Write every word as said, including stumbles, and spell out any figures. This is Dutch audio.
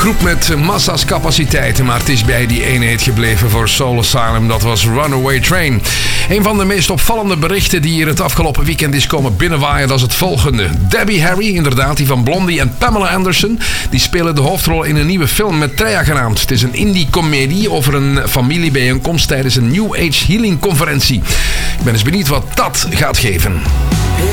groep met massa's capaciteiten, maar het is bij die eenheid gebleven voor Soul Asylum. Dat was Runaway Train. Een van de meest opvallende berichten die hier het afgelopen weekend is komen binnenwaaien, dat is het volgende. Debbie Harry, inderdaad, die van Blondie, en Pamela Anderson, die spelen de hoofdrol in een nieuwe film met Treya genaamd. Het is een indie-comedie over een familiebijeenkomst tijdens een New Age Healing Conferentie. Ik ben eens benieuwd wat dat gaat geven.